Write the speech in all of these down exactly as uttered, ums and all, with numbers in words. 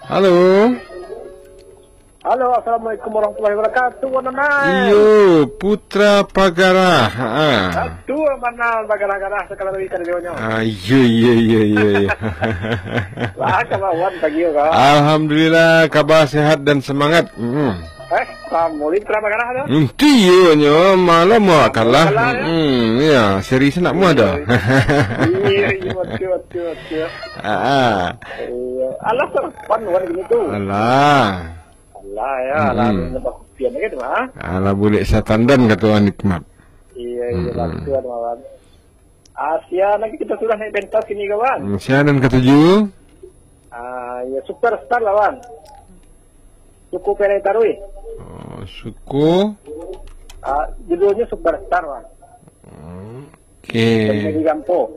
Halo. Halo, assalamualaikum warahmatullahi wabarakatuh. Mana? Iyo, Putra Pagarah. Ah. Aduh, mana bagara-gara sekali lagi kan dia. Ah, iya iya iya iya. iya. Lah, kawan pagi yo, Kak. Alhamdulillah, kabar sehat dan semangat. Hmm. Eh, kamu Putra Pagarah ada? Hmm, tiyo nyo, malam mau kalah. Hmm, ya, serius nak mu ada. Iya, iya, betul, betul, betul. Ah. Iya, alah serpan wan gini tuh. Alah. Alah ya, alah lebah pian gitu mah. Alah boleh setan dan kata orang nikmat. Iya, iya, betul kawan. Asia nanti kita sudah naik pentas ini kawan. Asia dan ketujuh. Ah, ya superstar lawan. Suku Pere Tarui. Oh, suku. Ah, judulnya superstar wan. Oke. Di Gampo.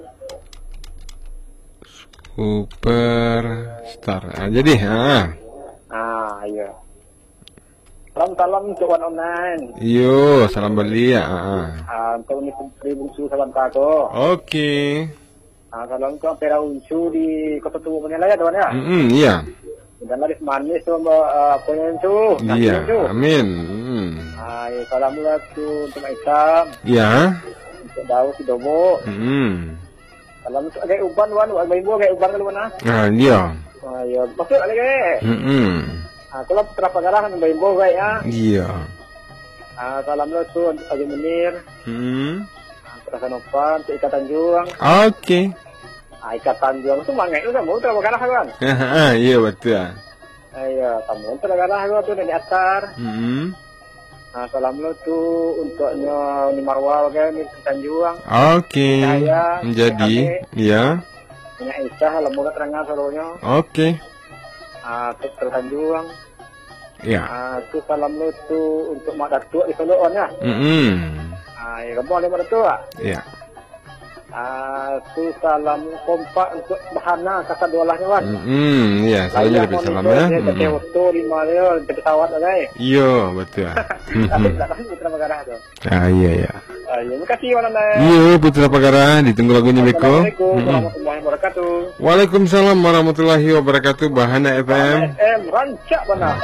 Superstar. Ah, jadi, ah. Ah, iya. Salam-salam untuk wan online. Yo, salam beli ya. Ah. Ah, untuk ini Putri Bungsu salam tako. Oke. Ah, kalau untuk Pera Unsu di Kota Tua punya lah ya, kawan ya. Mm -mm, iya. Dan laris manis sama uh, punya Unsu. Iya. Amin. Mm. Ah, ya, salam lah tu untuk Aisyah. Iya. Untuk Daud Sidobo. Mm. Salam untuk agak uban wan, agak ibu agak uban kalau mana. Ah, iya. Ah, ya, masuk lagi. Mm -mm. Ah, kalau Putra Pagarah kan agak ibu agak ya. Iya. Ah, salam lah tu untuk Haji Munir. Mm. Perasaan Nopan, untuk Ika Tanjung. Oke. Ah, Ika Tanjung itu mangai itu kamu Putra Pagarah kan? Ah, iya betul. Iya, kamu Putra Pagarah itu tuh dari Atar. Mm. Nah, salam lo tuh untuknya Uni Marwal kan di Tanjung. Oke. Saya, Jadi, iya. Punya Aisyah, lembaga terangan solonya. Oke. Ah, ke Tanjung. Iya. Ah, tuh salam lo tuh untuk Mak Datuk di Soloon ya. Mm -mm. Ah, ya kamu ada Mak Datuk ah. Iya. Ah, tuh salam kompak untuk Bahana kata dolahnya wan. Mm -mm. Iya, saya lebih salam ya. Dia ke Teoto lima dia ke pesawat ada. Iya, betul. Tapi enggak tahu Putra Pagarah tuh. Ah, iya ya. Ah, ya, terima kasih wan. Iya, Putra Pagarah, ditunggu lagunya Beko. Assalamualaikum warahmatullahi wabarakatuh. Waalaikumsalam warahmatullahi wabarakatuh. Bahana F M. S M rancak benar.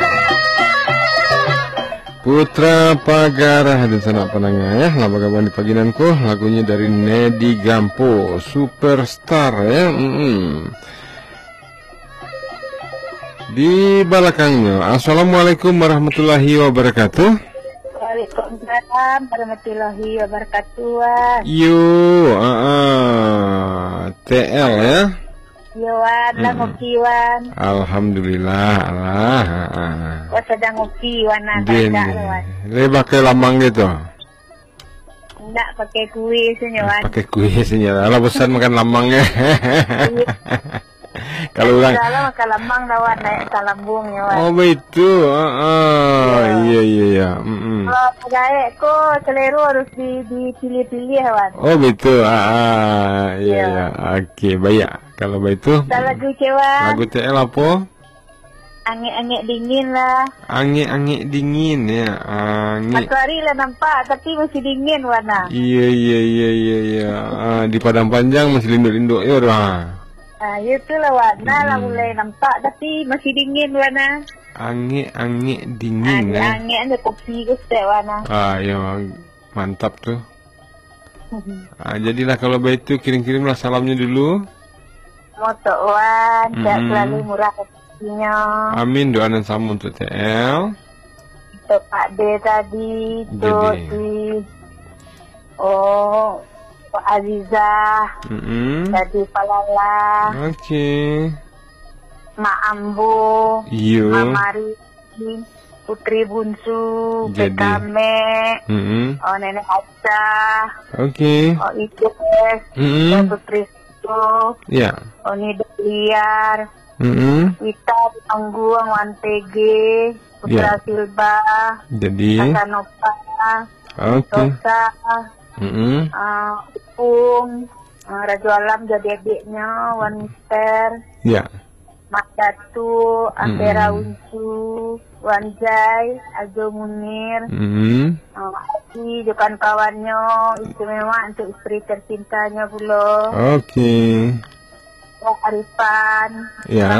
Putra Pagarah dan sanak penanya ya. Laba kabar di paginanku. Lagunya dari Nedi Gampo, Superstar ya. Mm -mm. Di belakangnya. Assalamualaikum warahmatullahi wabarakatuh. Waalaikumsalam warahmatullahi wabarakatuh. Yo, uh, uh, T L ya. Yowan, lah ngopi wan. Alhamdulillah, Allah. Uh, Wah sedang ngopi wan nak Din, tak wan. dia pakai lambang gitu. Enggak pakai kuih senyum wan. Pakai kuih senyala. Lah bosan makan lambangnya. Kalau orang kalau makan lambang lawan naik ke lambung ya wan. oh begitu, uh, uh, iya iya iya. Mm -mm. Kalau gaek ko selero harus di dipilih-pilih wan. Oh begitu, ah, ah iya Iya. iya. Oke, baik. Kalau begitu, Tak lagu cewan. lagu T L apa? Angin-angin dingin lah. Angin-angin dingin ya, angin. Matahari lah nampak tapi masih dingin warna. Iya iya iya iya iya. Ah, di Padang Panjang masih linduk-linduk ya dah. Ah, itu lah warna Hmm. lah mulai nampak tapi masih dingin warna. Angin-angin dingin ya. Angin ada kopi ke setiap warna. Ah ya mantap tuh. Ah, jadilah kalau begitu kirim-kirimlah salamnya dulu. Moto wan, Hmm. tak selalu murah rezekinya. Amin, doa dan salam untuk T L. Untuk Pak D tadi, untuk Jadi. si oh Pak Azizah, Mm -mm. tadi Palala, Oke. Mak Ambo, Iyo. Mamari, Putri Bunsu, Jadi. Bekame, Mm -mm. oh Nenek Aisyah, Oke. oh Ijes, Mm -mm. oh Putri Su, Ya. oh Nida Liar, Mm -mm. Wita Pangguang, Wan P G, Putra Ya. Silba, Jadi. Kasanopa, Oke. Rosa, Mm -mm. uh, Upung, uh, Rajo Alam jadi adiknya, Wan Mister, Ya. Mak Datu, Ampera Mm. Unsu, Wan Jai, Ajo Munir, Mm -mm. uh, Aki, Jokan kawannya, istimewa untuk istri tercintanya pula, Oke. Wak Arifan, Ya.